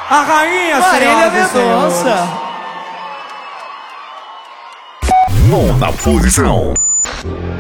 A rainha, Marília senhoras e senhores. Mendonça. Nona posição.